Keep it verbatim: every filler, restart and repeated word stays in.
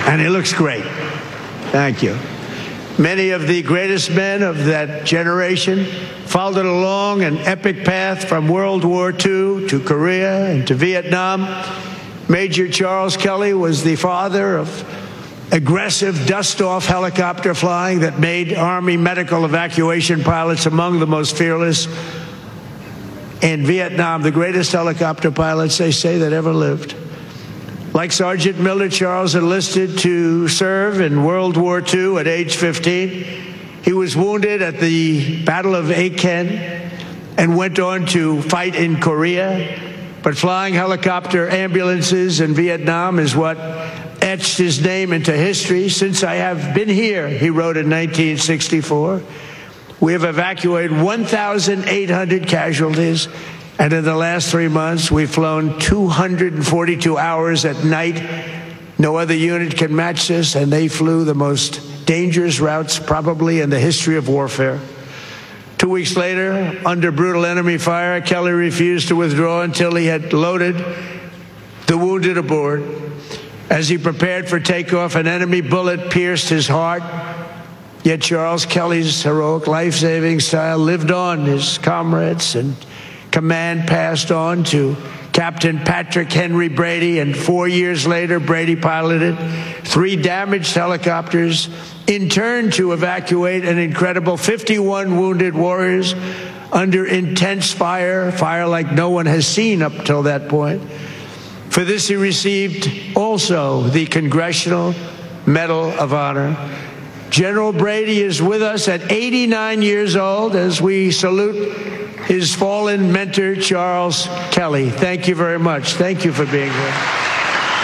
And he looks great. Thank you. Many of the greatest men of that generation followed along an epic path from World War Two to Korea and to Vietnam. Major Charles Kelly was the father of aggressive dust-off helicopter flying that made Army medical evacuation pilots among the most fearless in Vietnam, the greatest helicopter pilots, they say, that ever lived. Like Sergeant Miller, Charles enlisted to serve in World War Two at age fifteen. He was wounded at the Battle of Aachen and went on to fight in Korea. But flying helicopter ambulances in Vietnam is what etched his name into history. Since I have been here, he wrote in nineteen sixty-four, we have evacuated one thousand eight hundred casualties, and in the last three months, we've flown two hundred forty-two hours at night. No other unit can match this, and they flew the most dangerous routes probably in the history of warfare. Two weeks later, under brutal enemy fire, Kelly refused to withdraw until he had loaded the wounded aboard. As he prepared for takeoff, an enemy bullet pierced his heart. Yet Charles Kelly's heroic life-saving style lived on. His comrades and command passed on to Captain Patrick Henry Brady, and four years later, Brady piloted three damaged helicopters in turn to evacuate an incredible fifty-one wounded warriors under intense fire, fire like no one has seen up till that point. For this, he received also the Congressional Medal of Honor. General Brady is with us at eighty-nine years old as we salute his fallen mentor, Charles Kelly. Thank you very much. Thank you for being here.